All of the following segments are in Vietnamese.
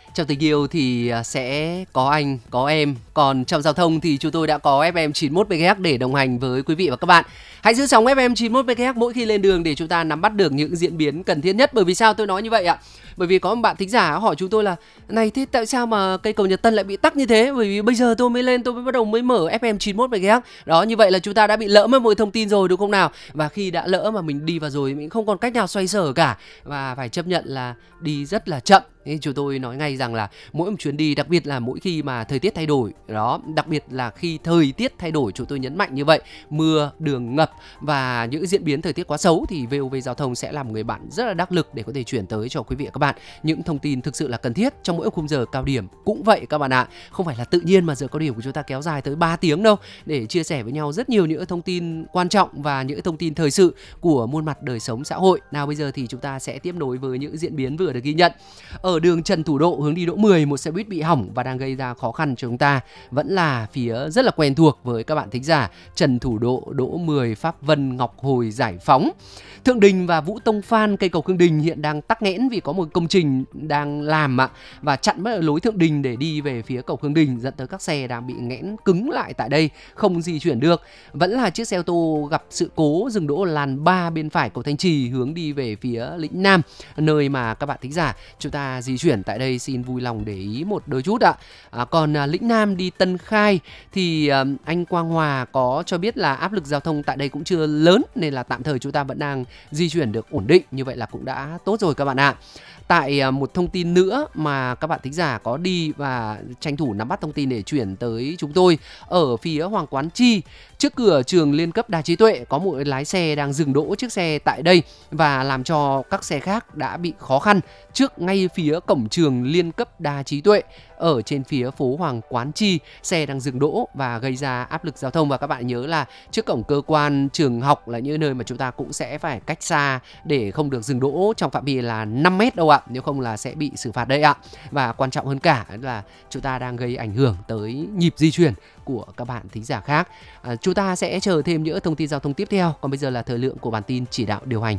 Trong tình yêu thì sẽ có anh, có em. Còn trong giao thông thì chúng tôi đã có FM 91 MHz để đồng hành với quý vị và các bạn. Hãy giữ sóng FM 91 MHz mỗi khi lên đường để chúng ta nắm bắt được những diễn biến cần thiết nhất. Bởi vì sao tôi nói như vậy ạ? Bởi vì có một bạn thính giả hỏi chúng tôi là này, thế tại sao mà cây cầu Nhật Tân lại bị tắc như thế? Bởi vì bây giờ tôi mới lên, tôi mới bắt đầu mới mở FM 91 MHz. Đó, như vậy là chúng ta đã bị lỡ mất một thông tin rồi, đúng không nào? Và khi đã lỡ mà mình đi vào rồi, mình không còn cách nào xoay sở cả, và phải chấp nhận là đi rất là chậm. Thế chúng tôi nói ngay rằng là mỗi một chuyến đi, đặc biệt là mỗi khi mà thời tiết thay đổi, đó, đặc biệt là khi thời tiết thay đổi, chúng tôi nhấn mạnh như vậy, mưa, đường ngập và những diễn biến thời tiết quá xấu, thì VOV Giao thông sẽ là một người bạn rất là đắc lực để có thể chuyển tới cho quý vị và các bạn những thông tin thực sự là cần thiết trong mỗi khung giờ cao điểm. Cũng vậy các bạn ạ, không phải là tự nhiên mà giờ cao điểm của chúng ta kéo dài tới 3 tiếng đâu, để chia sẻ với nhau rất nhiều những thông tin quan trọng và những thông tin thời sự của muôn mặt đời sống xã hội. Nào bây giờ thì chúng ta sẽ tiếp nối với những diễn biến vừa được ghi nhận. Ở đường Trần Thủ Độ hướng đi Đỗ 10, một xe buýt bị hỏng và đang gây ra khó khăn cho chúng ta. Vẫn là phía rất là quen thuộc với các bạn thính giả, Trần Thủ Độ, Đỗ 10, Pháp Vân, Ngọc Hồi, Giải Phóng. Thượng Đình và Vũ Tông Phan, cây cầu Khương Đình hiện đang tắc nghẽn vì có một công trình đang làm và chặn mất ở lối Thượng Đình để đi về phía cầu Khương Đình, dẫn tới các xe đang bị nghẽn cứng lại tại đây, không di chuyển được. Vẫn là chiếc xe ô tô gặp sự cố dừng đỗ làn 3 bên phải cầu Thanh Trì hướng đi về phía Lĩnh Nam, nơi mà các bạn thính giả chúng ta di chuyển tại đây xin vui lòng để ý một đôi chút ạ. Còn Lĩnh Nam đi Tân Khai thì anh Quang Hòa có cho biết là áp lực giao thông tại đây cũng chưa lớn, nên là tạm thời chúng ta vẫn đang di chuyển được ổn định, như vậy là cũng đã tốt rồi các bạn ạ. Tại một thông tin nữa mà các bạn thính giả có đi và tranh thủ nắm bắt thông tin để chuyển tới chúng tôi, ở phía Hoàng Quán Chi, trước cửa trường Liên cấp Đa Trí Tuệ có một lái xe đang dừng đỗ chiếc xe tại đây và làm cho các xe khác đã bị khó khăn trước ngay phía cổng trường Liên cấp Đa Trí Tuệ ở trên phía phố Hoàng Quán Chi. Xe đang dừng đỗ và gây ra áp lực giao thông. Và các bạn nhớ là trước cổng cơ quan, trường học là những nơi mà chúng ta cũng sẽ phải cách xa để không được dừng đỗ trong phạm vi là 5 mét đâu ạ, nếu không là sẽ bị xử phạt đấy ạ. Và quan trọng hơn cả là chúng ta đang gây ảnh hưởng tới nhịp di chuyển của các bạn thính giả khác. Chúng ta sẽ chờ thêm những thông tin giao thông tiếp theo. Còn bây giờ là thời lượng của bản tin chỉ đạo điều hành.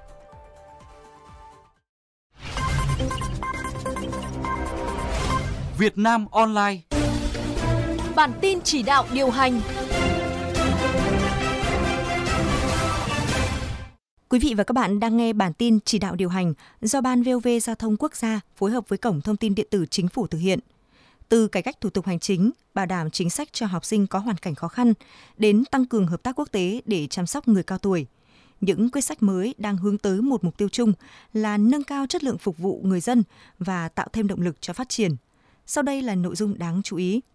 Việt Nam Online. Bản tin chỉ đạo điều hành. Quý vị và các bạn đang nghe bản tin chỉ đạo điều hành do Ban VOV Giao thông Quốc gia phối hợp với Cổng Thông tin Điện tử Chính phủ thực hiện. Từ cải cách thủ tục hành chính, bảo đảm chính sách cho học sinh có hoàn cảnh khó khăn, đến tăng cường hợp tác quốc tế để chăm sóc người cao tuổi. Những quyết sách mới đang hướng tới một mục tiêu chung là nâng cao chất lượng phục vụ người dân và tạo thêm động lực cho phát triển. Sau đây là nội dung đáng chú ý.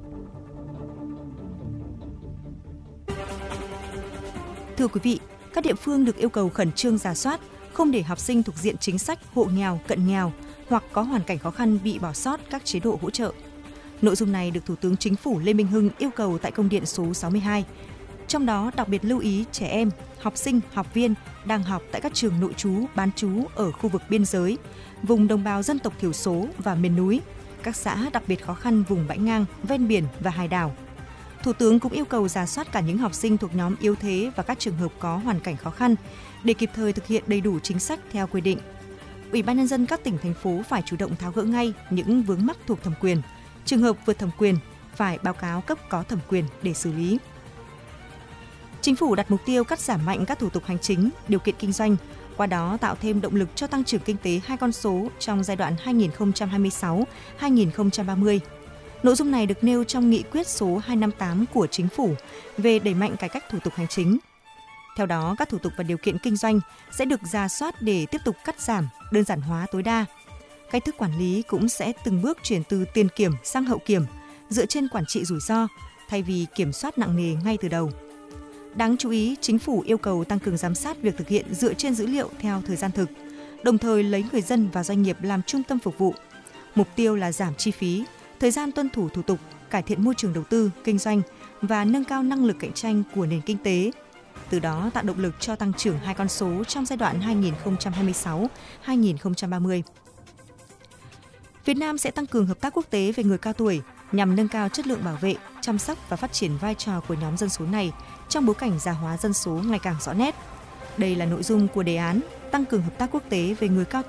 Thưa quý vị, các địa phương được yêu cầu khẩn trương rà soát, không để học sinh thuộc diện chính sách hộ nghèo, cận nghèo hoặc có hoàn cảnh khó khăn bị bỏ sót các chế độ hỗ trợ. Nội dung này được Thủ tướng Chính phủ Lê Minh Hưng yêu cầu tại công điện số 62. Trong đó đặc biệt lưu ý trẻ em, học sinh, học viên đang học tại các trường nội trú, bán trú ở khu vực biên giới, vùng đồng bào dân tộc thiểu số và miền núi, các xã đặc biệt khó khăn vùng bãi ngang, ven biển và hải đảo. Thủ tướng cũng yêu cầu rà soát cả những học sinh thuộc nhóm yếu thế và các trường hợp có hoàn cảnh khó khăn để kịp thời thực hiện đầy đủ chính sách theo quy định. Ủy ban nhân dân các tỉnh, thành phố phải chủ động tháo gỡ ngay những vướng mắc thuộc thẩm quyền. Trường hợp vượt thẩm quyền phải báo cáo cấp có thẩm quyền để xử lý. Chính phủ đặt mục tiêu cắt giảm mạnh các thủ tục hành chính, điều kiện kinh doanh, qua đó tạo thêm động lực cho tăng trưởng kinh tế hai con số trong giai đoạn 2026-2030. Nội dung này được nêu trong nghị quyết số 258 của Chính phủ về đẩy mạnh cải cách thủ tục hành chính. Theo đó, các thủ tục và điều kiện kinh doanh sẽ được rà soát để tiếp tục cắt giảm, đơn giản hóa tối đa. Cách thức quản lý cũng sẽ từng bước chuyển từ tiền kiểm sang hậu kiểm, dựa trên quản trị rủi ro, thay vì kiểm soát nặng nề ngay từ đầu. Đáng chú ý, Chính phủ yêu cầu tăng cường giám sát việc thực hiện dựa trên dữ liệu theo thời gian thực, đồng thời lấy người dân và doanh nghiệp làm trung tâm phục vụ. Mục tiêu là giảm chi phí, thời gian tuân thủ thủ tục, cải thiện môi trường đầu tư, kinh doanh và nâng cao năng lực cạnh tranh của nền kinh tế. Từ đó tạo động lực cho tăng trưởng hai con số trong giai đoạn 2026-2030. Việt Nam sẽ tăng cường hợp tác quốc tế về người cao tuổi nhằm nâng cao chất lượng bảo vệ, chăm sóc và phát triển vai trò của nhóm dân số này trong bối cảnh già hóa dân số ngày càng rõ nét. Đây là nội dung của đề án tăng cường hợp tác quốc tế về người cao tuổi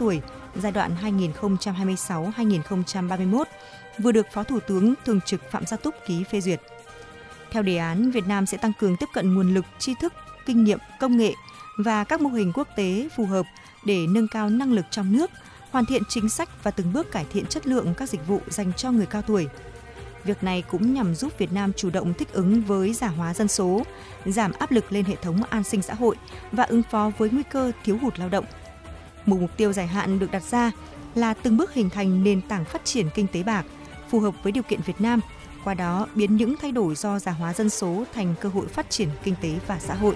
giai đoạn 2026-2031 vừa được Phó Thủ tướng Thường trực Phạm Gia Túc ký phê duyệt. Theo đề án, Việt Nam sẽ tăng cường tiếp cận nguồn lực, tri thức, kinh nghiệm, công nghệ và các mô hình quốc tế phù hợp để nâng cao năng lực trong nước, hoàn thiện chính sách và từng bước cải thiện chất lượng các dịch vụ dành cho người cao tuổi. Việc này cũng nhằm giúp Việt Nam chủ động thích ứng với già hóa dân số, giảm áp lực lên hệ thống an sinh xã hội và ứng phó với nguy cơ thiếu hụt lao động. Một mục tiêu dài hạn được đặt ra là từng bước hình thành nền tảng phát triển kinh tế bạc, phù hợp với điều kiện Việt Nam, qua đó biến những thay đổi do già hóa dân số thành cơ hội phát triển kinh tế và xã hội.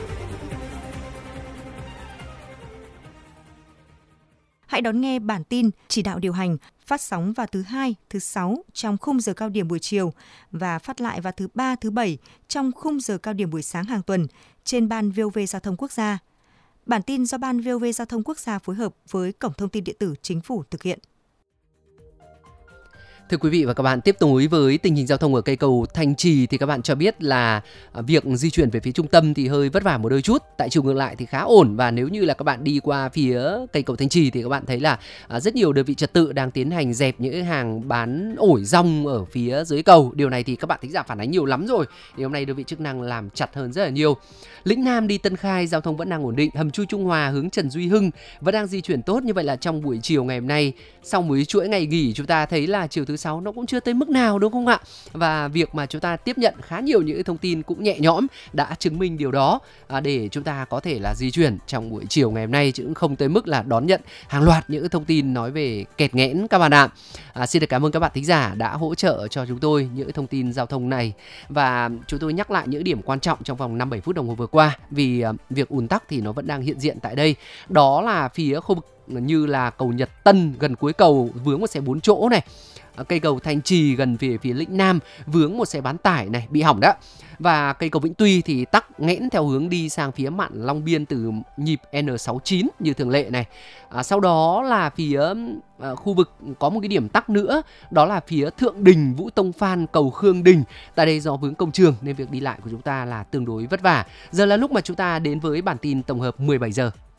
Hãy đón nghe bản tin chỉ đạo điều hành phát sóng vào thứ 2, thứ 6 trong khung giờ cao điểm buổi chiều và phát lại vào thứ 3, thứ 7 trong khung giờ cao điểm buổi sáng hàng tuần trên Ban VOV Giao thông Quốc gia. Bản tin do Ban VOV Giao thông Quốc gia phối hợp với Cổng Thông tin Điện tử Chính phủ thực hiện. Thưa quý vị và các bạn, tiếp nối với tình hình giao thông ở cây cầu Thanh Trì thì các bạn cho biết là việc di chuyển về phía trung tâm thì hơi vất vả một đôi chút. Tại chiều ngược lại thì khá ổn, và nếu như là các bạn đi qua phía cây cầu Thanh Trì thì các bạn thấy là rất nhiều đơn vị trật tự đang tiến hành dẹp những hàng bán ổi rong ở phía dưới cầu. Điều này thì các bạn thính giả phản ánh nhiều lắm rồi. Thì hôm nay đơn vị chức năng làm chặt hơn rất là nhiều. Lĩnh Nam đi Tân Khai giao thông vẫn đang ổn định. Hầm chui Trung Hòa hướng Trần Duy Hưng vẫn đang di chuyển tốt. Như vậy là trong buổi chiều ngày hôm nay, sau một chuỗi ngày nghỉ, chúng ta thấy là chiều thứ 6 nó cũng chưa tới mức nào, đúng không ạ? Và việc mà chúng ta tiếp nhận khá nhiều những thông tin cũng nhẹ nhõm đã chứng minh điều đó, để chúng ta có thể là di chuyển trong buổi chiều ngày hôm nay, chứ không tới mức là đón nhận hàng loạt những thông tin nói về kẹt nghẽn các bạn ạ. Xin được cảm ơn các bạn thính giả đã hỗ trợ cho chúng tôi những thông tin giao thông này, và chúng tôi nhắc lại những điểm quan trọng trong vòng 5-7 phút đồng hồ vừa qua, vì việc ùn tắc thì nó vẫn đang hiện diện tại đây. Đó là phía khu vực như là cầu Nhật Tân gần cuối cầu vướng một xe 4 chỗ này, cây cầu Thanh Trì gần về phía Lĩnh Nam vướng một xe bán tải này bị hỏng đó, và cây cầu Vĩnh Tuy thì tắc nghẽn theo hướng đi sang phía mạn Long Biên từ nhịp N69 như thường lệ này. Sau đó là phía khu vực có một cái điểm tắc nữa, đó là phía Thượng Đình Vũ Tông Phan cầu Khương Đình. Tại đây do vướng công trường nên việc đi lại của chúng ta là tương đối vất vả. Giờ là lúc mà chúng ta đến với bản tin tổng hợp 17 giờ.